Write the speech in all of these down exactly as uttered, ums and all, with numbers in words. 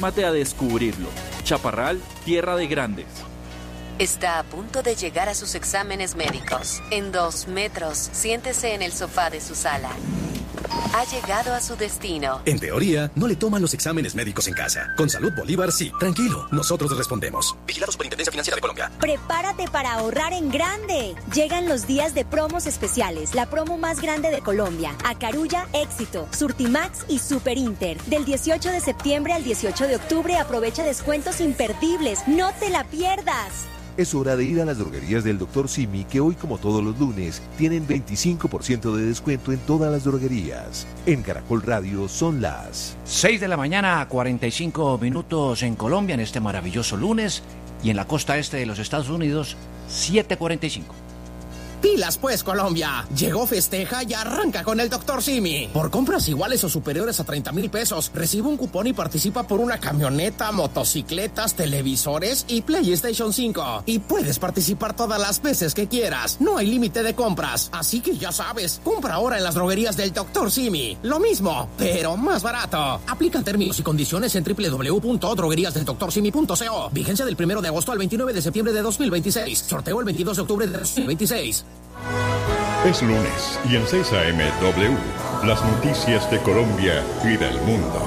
Anímate a descubrirlo. Chaparral, tierra de grandes. Está a punto de llegar a sus exámenes médicos. En dos metros, siéntese en el sofá de su sala. Ha llegado a su destino. En teoría, no le toman los exámenes médicos en casa. Con Salud Bolívar, sí. Tranquilo, nosotros respondemos. Vigilado Superintendencia Financiera de Colombia. Prepárate para ahorrar en grande. Llegan los días de promos especiales. La promo más grande de Colombia. Acarulla, Éxito, Surtimax y Super Inter. Del dieciocho de septiembre al dieciocho de octubre, aprovecha descuentos imperdibles. ¡No te la pierdas! Es hora de ir a las droguerías del doctor Simi, que hoy, como todos los lunes, tienen veinticinco por ciento de descuento en todas las droguerías. En Caracol Radio son las seis de la mañana, cuarenta y cinco minutos en Colombia en este maravilloso lunes, y en la costa este de los Estados Unidos, siete cuarenta y cinco. Pilas pues, Colombia. Llegó, festeja y arranca con el doctor Simi. Por compras iguales o superiores a treinta mil pesos, recibe un cupón y participa por una camioneta, motocicletas, televisores y PlayStation cinco. Y puedes participar todas las veces que quieras. No hay límite de compras. Así que ya sabes, compra ahora en las droguerías del doctor Simi. Lo mismo, pero más barato. Aplican términos y condiciones en doble u doble u doble u punto droguerías del doctor simi punto co. Vigencia del primero de agosto al veintinueve de septiembre de dos mil veintiséis. Sorteo el veintidós de octubre de dos mil veintiséis. Es lunes y en seis A M W, las noticias de Colombia y del mundo.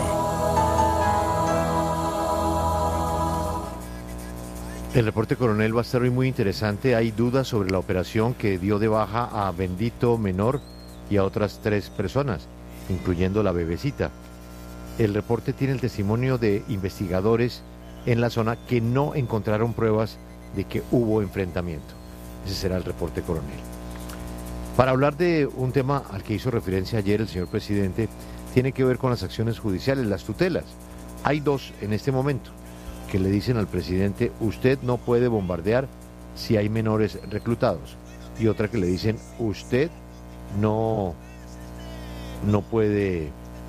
El reporte coronel va a estar hoy muy interesante. Hay dudas sobre la operación que dio de baja a Bendito Menor y a otras tres personas, incluyendo la bebecita. El reporte tiene el testimonio de investigadores en la zona que no encontraron pruebas de que hubo enfrentamiento. Ese será el reporte coronel. Para hablar de un tema al que hizo referencia ayer el señor presidente, tiene que ver con las acciones judiciales, las tutelas. Hay dos en este momento que le dicen al presidente: usted no puede bombardear si hay menores reclutados. Y otra que le dicen: usted no, no puede...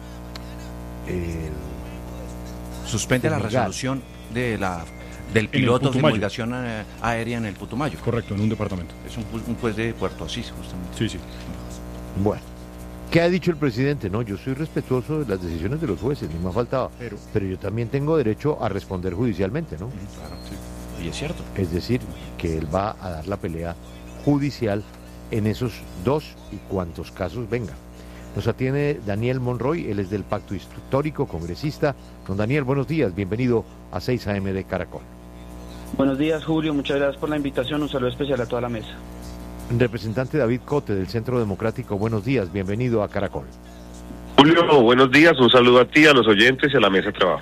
Eh, Suspende la resolución de la... del piloto de navegación aérea en el Putumayo. Correcto, en un departamento. Es un, un juez de Puerto Asís, justamente. Sí, sí. Bueno, ¿qué ha dicho el presidente? No, yo soy respetuoso de las decisiones de los jueces, ni más faltaba. Pero, pero yo también tengo derecho a responder judicialmente, ¿no? Claro, sí. Y es cierto. Es decir, que él va a dar la pelea judicial en esos dos y cuantos casos vengan. Nos atiende Daniel Monroy, él es del Pacto Histórico, congresista. Don Daniel, buenos días, bienvenido a seis A M de Caracol. Buenos días, Julio, muchas gracias por la invitación, un saludo especial a toda la mesa. Representante David Cote del Centro Democrático, buenos días, bienvenido a Caracol. Julio, buenos días, un saludo a ti, a los oyentes y a la mesa de trabajo.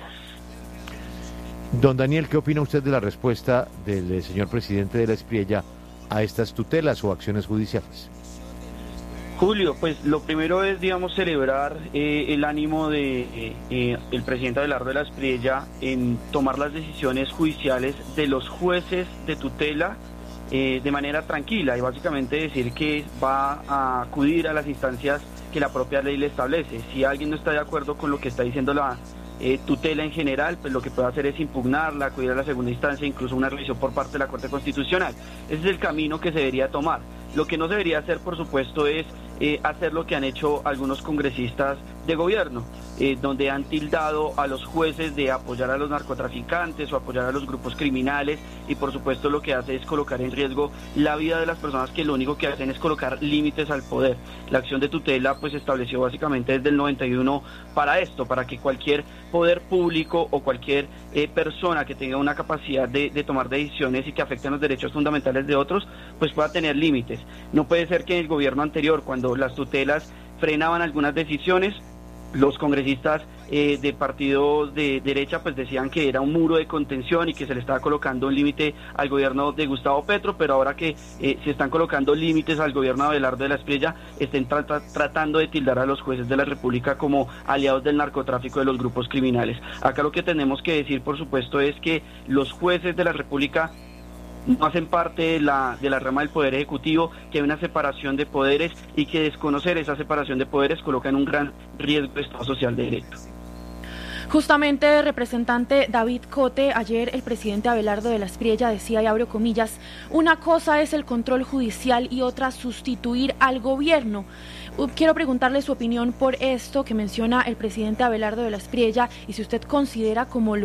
Don Daniel, ¿qué opina usted de la respuesta del señor presidente de la Espriella a estas tutelas o acciones judiciales? Julio, pues lo primero es, digamos, celebrar eh, el ánimo de eh, eh, el presidente Abelardo de la Espriella en tomar las decisiones judiciales de los jueces de tutela eh, de manera tranquila, y básicamente decir que va a acudir a las instancias que la propia ley le establece. Si alguien no está de acuerdo con lo que está diciendo la eh, tutela en general, pues lo que puede hacer es impugnarla, acudir a la segunda instancia, incluso una revisión por parte de la Corte Constitucional. Ese es el camino que se debería tomar. Lo que no se debería hacer, por supuesto, es eh, hacer lo que han hecho algunos congresistas de gobierno, eh, donde han tildado a los jueces de apoyar a los narcotraficantes o apoyar a los grupos criminales, y por supuesto lo que hace es colocar en riesgo la vida de las personas que lo único que hacen es colocar límites al poder. La acción de tutela pues estableció básicamente desde el noventa y uno para esto, para que cualquier poder público o cualquier eh, persona que tenga una capacidad de, de tomar decisiones y que afecten los derechos fundamentales de otros, pues pueda tener límites. No puede ser que en el gobierno anterior, cuando las tutelas frenaban algunas decisiones, los congresistas eh, de partidos de derecha pues decían que era un muro de contención y que se le estaba colocando un límite al gobierno de Gustavo Petro, pero ahora que eh, se están colocando límites al gobierno de Abelardo de la Espriella, estén tra tra tratando de tildar a los jueces de la República como aliados del narcotráfico de los grupos criminales. Acá lo que tenemos que decir, por supuesto, es que los jueces de la República no hacen parte de la, de la rama del Poder Ejecutivo, que hay una separación de poderes y que desconocer esa separación de poderes coloca en un gran riesgo de Estado Social de Derecho. Justamente, representante David Cote, ayer el presidente Abelardo de la Espriella decía, y abro comillas, una cosa es el control judicial y otra sustituir al gobierno. Quiero preguntarle su opinión por esto que menciona el presidente Abelardo de la Espriella y si usted considera como lo